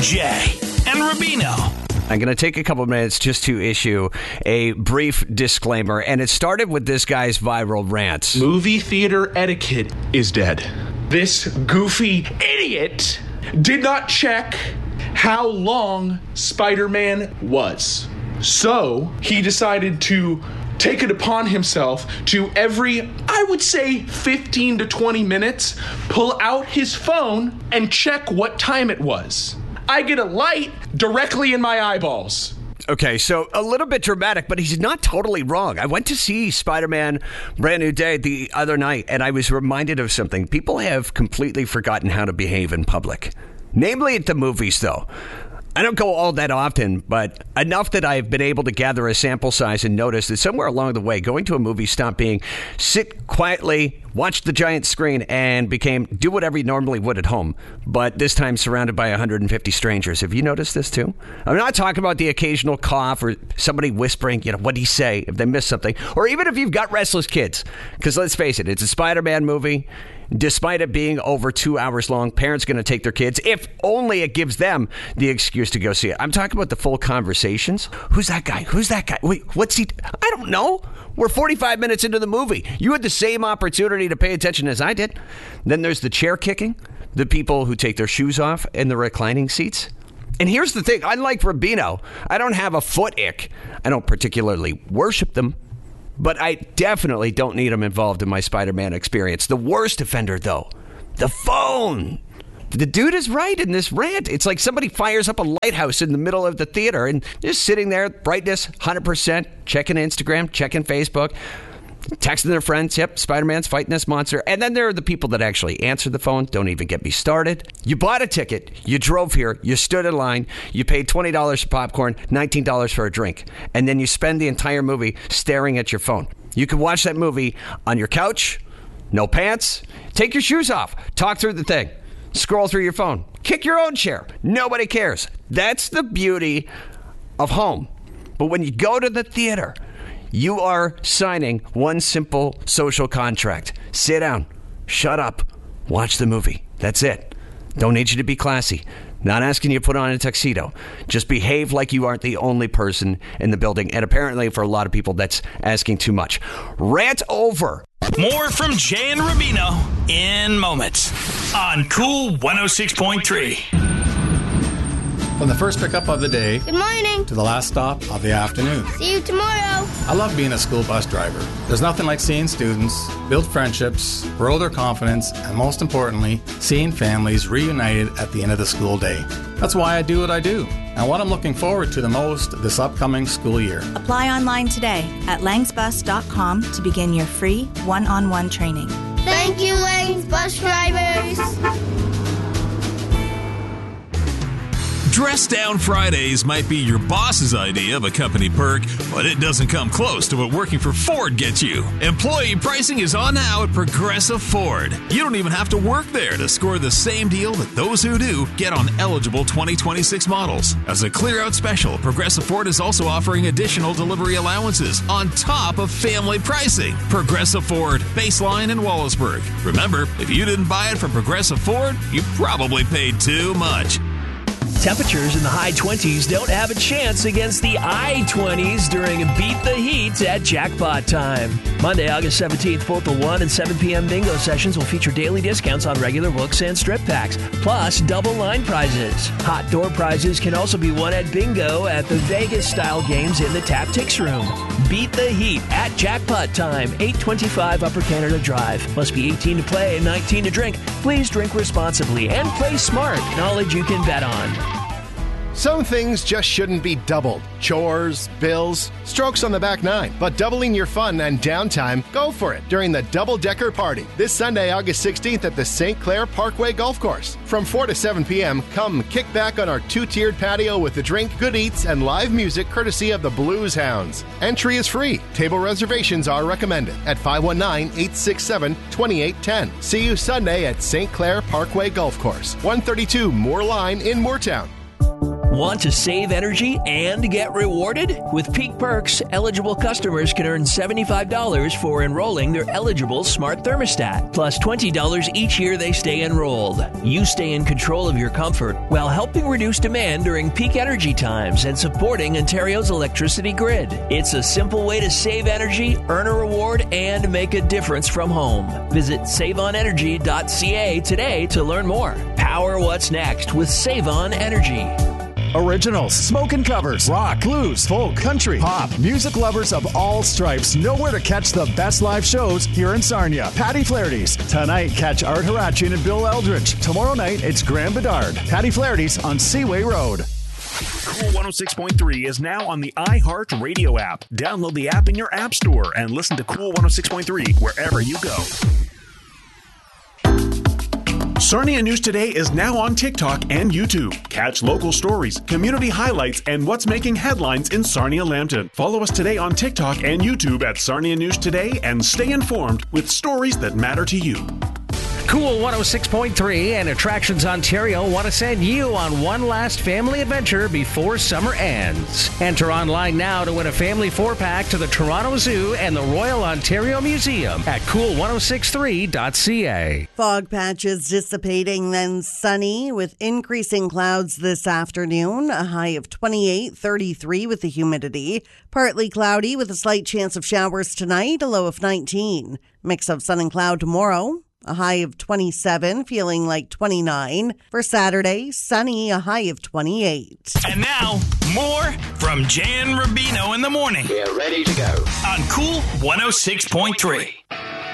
Jay and Rubino. I'm going to take a couple of minutes just to issue a brief disclaimer, and it started with this guy's viral rant. Movie theater etiquette is dead. This goofy idiot did not check how long Spider-Man was. So he decided to take it upon himself to every, I would say, 15 to 20 minutes, pull out his phone and check what time it was. I get a light directly in my eyeballs. Okay, so a little bit dramatic, but he's not totally wrong. I went to see Spider-Man Brand New Day the other night, and I was reminded of something. People have completely forgotten how to behave in public. Namely at the movies, though. I don't go all that often, but enough that I've been able to gather a sample size and notice that somewhere along the way, going to a movie stopped being sit quietly, watch the giant screen, and became do whatever you normally would at home, but this time surrounded by 150 strangers. Have you noticed this too? I'm not talking about the occasional cough or somebody whispering, what do you say if they miss something, or even if you've got restless kids, because let's face it, it's a Spider-Man movie. Despite it being over 2 hours long, parents going to take their kids, if only it gives them the excuse to go see it. I'm talking about the full conversations. Who's that guy? Who's that guy? Wait, what's he? I don't know. We're 45 minutes into the movie. You had the same opportunity to pay attention as I did. Then there's the chair kicking, the people who take their shoes off in the reclining seats. And here's the thing. Unlike Rubino, I don't have a foot ick. I don't particularly worship them. But I definitely don't need him involved in my Spider-Man experience. The worst offender, though, the phone. The dude is right in this rant. It's like somebody fires up a lighthouse in the middle of the theater and just sitting there, brightness 100%, checking Instagram, checking Facebook, texting their friends, yep, Spider-Man's fighting this monster. And then there are the people that actually answer the phone. Don't even get me started. You bought a ticket. You drove here. You stood in line. You paid $20 for popcorn, $19 for a drink. And then you spend the entire movie staring at your phone. You can watch that movie on your couch, no pants, take your shoes off, talk through the thing, scroll through your phone, kick your own chair. Nobody cares. That's the beauty of home. But when you go to the theater, you are signing one simple social contract. Sit down, shut up, watch the movie. That's it. Don't need you to be classy. Not asking you to put on a tuxedo. Just behave like you aren't the only person in the building. And apparently for a lot of people, that's asking too much. Rant over. More from Jay and Rubino in moments on Cool 106.3. From the first pickup of the day Good morning. to the last stop of the afternoon. See you tomorrow. I love being a school bus driver. There's nothing like seeing students build friendships, grow their confidence, and most importantly, seeing families reunited at the end of the school day. That's why I do what I do, and what I'm looking forward to the most this upcoming school year. Apply online today at langsbus.com to begin your free one-on-one training. Thank you, Lanes Bus Drivers. Dress Down Fridays might be your boss's idea of a company perk, but it doesn't come close to what working for Ford gets you. Employee pricing is on now at Progressive Ford. You don't even have to work there to score the same deal that those who do get on eligible 2026 models. As a clear-out special, Progressive Ford is also offering additional delivery allowances on top of family pricing. Progressive Ford, Baseline and Wallaceburg. Remember, if you didn't buy it from Progressive Ford, you probably paid too much. Temperatures in the high 20s don't have a chance against the high 20s during Beat the Heat at Jackpot Time. Monday, August 17th, both the 1 and 7 p.m. bingo sessions will feature daily discounts on regular books and strip packs, plus double line prizes. Hot door prizes can also be won at bingo at the Vegas-style games in the Tactics Room. Beat the Heat at Jackpot Time, 825 Upper Canada Drive. Must be 18 to play and 19 to drink. Please drink responsibly and play smart. Knowledge you can bet on. Some things just shouldn't be doubled. Chores, bills, strokes on the back nine. But doubling your fun and downtime, go for it during the Double Decker Party. This Sunday, August 16th at the St. Clair Parkway Golf Course. From 4 to 7 p.m., come kick back on our two-tiered patio with a drink, good eats, and live music courtesy of the Blues Hounds. Entry is free. Table reservations are recommended at 519-867-2810. See you Sunday at St. Clair Parkway Golf Course, 132 Moore Line in Mooretown. Want to save energy and get rewarded? With Peak Perks, eligible customers can earn $75 for enrolling their eligible smart thermostat, plus $20 each year they stay enrolled. You stay in control of your comfort while helping reduce demand during peak energy times and supporting Ontario's electricity grid. It's a simple way to save energy, earn a reward, and make a difference from home. Visit saveonenergy.ca today to learn more. Power what's next with Save On Energy. Originals, smoking covers, rock, blues, folk, country, pop, music lovers of all stripes know where to catch the best live shows here in Sarnia. Patty Flaherty's. Tonight, catch Art Harachian and Bill Eldridge. Tomorrow night, it's Graham Bedard. Patty Flaherty's on Seaway Road. Cool 106.3 is now on the iHeart Radio app. Download the app in your app store and listen to Cool 106.3 wherever you go. Sarnia News Today is now on TikTok and YouTube. Catch local stories, community highlights, and what's making headlines in Sarnia-Lambton. Follow us today on TikTok and YouTube at Sarnia News Today and stay informed with stories that matter to you. Cool 106.3 and Attractions Ontario want to send you on one last family adventure before summer ends. Enter online now to win a family 4-pack to the Toronto Zoo and the Royal Ontario Museum at cool1063.ca. Fog patches dissipating, then sunny with increasing clouds this afternoon. A high of 28, 33 with the humidity. Partly cloudy with a slight chance of showers tonight, a low of 19. Mix of sun and cloud tomorrow. A high of 27, feeling like 29. For Saturday, sunny, a high of 28. And now, more from Jay and Rubino in the morning. We're ready to go. On Cool 106.3.